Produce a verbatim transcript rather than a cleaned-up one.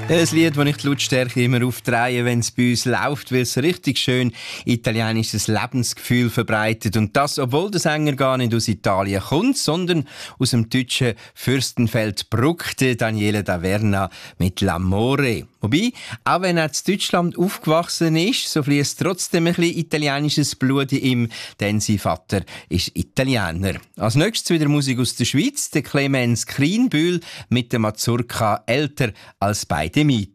Ein Lied, das ich die Lautstärke immer aufdrehe, wenn es bei uns läuft, weil es richtig schön italienisches Lebensgefühl verbreitet. Und das, obwohl der Sänger gar nicht aus Italien kommt, sondern aus dem deutschen Fürstenfeldbruck, der Daniele D'Averna mit L'Amore. Wobei, auch wenn er in Deutschland aufgewachsen ist, so fließt trotzdem ein bisschen italienisches Blut in ihm, denn sein Vater ist Italiener. Als nächstes wieder Musik aus der Schweiz, der Clemens Krinbühl mit der Mazurka, älter als beide Mieten.